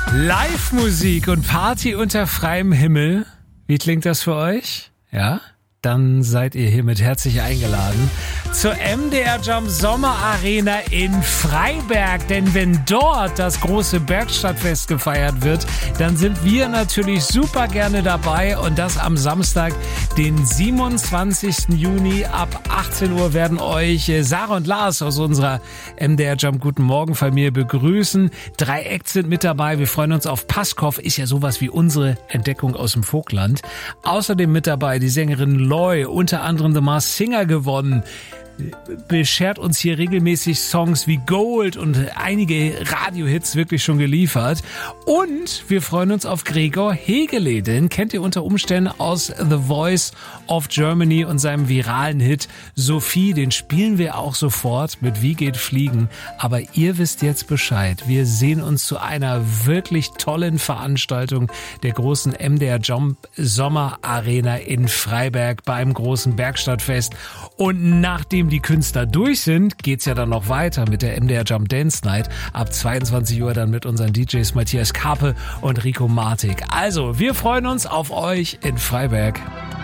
Live-Musik und Party unter freiem Himmel. Wie klingt das für euch? Ja? Dann seid ihr hiermit herzlich eingeladen zur MDR Jump Sommer Arena in Freiberg. Denn wenn dort das große Bergstadtfest gefeiert wird, dann sind wir natürlich super gerne dabei. Und das am Samstag, den 27. Juni. Ab 18 Uhr werden euch Sarah und Lars aus unserer MDR Jump Guten Morgen Familie begrüßen. 3 Acts sind mit dabei. Wir freuen uns auf Paskov. Ist ja sowas wie unsere Entdeckung aus dem Vogtland. Außerdem mit dabei die Sängerin Loy, unter anderem The Masked Singer gewonnen, beschert uns hier regelmäßig Songs wie Gold und einige Radiohits wirklich schon geliefert. Und wir freuen uns auf Gregor Hegele, den kennt ihr unter Umständen aus The Voice of Germany und seinem viralen Hit Sophie. Den spielen wir auch sofort mit Wie geht Fliegen. Aber ihr wisst jetzt Bescheid. Wir sehen uns zu einer wirklich tollen Veranstaltung der großen MDR Jump Sommer Arena in Freiberg beim großen Bergstadtfest. Und nachdem die Künstler durch sind, geht's ja dann noch weiter mit der MDR Jump Dance Night. Ab 22 Uhr dann mit unseren DJs Matthias Karpe und Rico Martik. Also, wir freuen uns auf euch in Freiberg.